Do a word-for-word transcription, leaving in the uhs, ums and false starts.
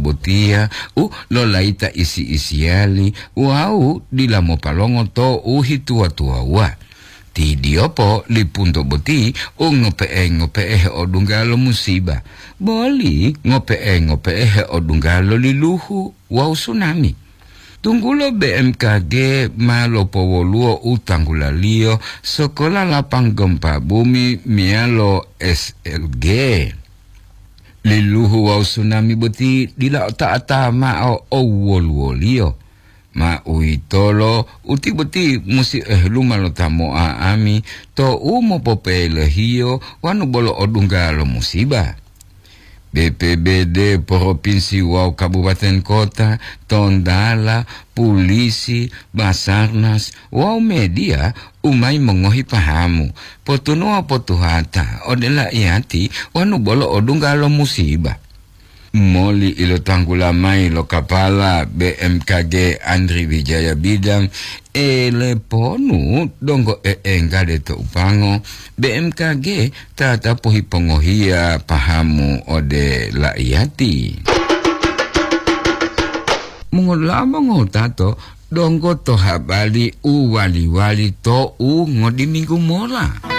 botia u lo laita isi isiali wau dila mo palongo to u hitua tua wa ti diopo li punto boti u ngope e ngope e o dungalo musiba boli ngope e ngope e o dungalo li luhu wau tsunami. Tunggulo B M K G malo powoluo utanggula lio sekolah lapang gempa bumi mialo S L G. Liluhu wau tsunami beti dila ota-ata ma o owoluo lio. Ma uitolo uti beti musi eh lumalo tamo a ami to umo popele hio wanu bolo odunggalo musiba. B P B D Provinsi Wau Kabupaten Kota, Tondala, Polisi, Basarnas, Wau Media, umay mengohi pahamu. Potunoa potuhata, odela iati, wanu bolo odunggalo musiba. Moli ilo tanggulamay lo kapala B M K G Andri Wijaya Bidang ele ponu dongo e engade to upango B M K G tata pohi pongohia pahamu ode la iati. Mungolama ngotato dongo to habali u wali wali to u ngodi minggu mola.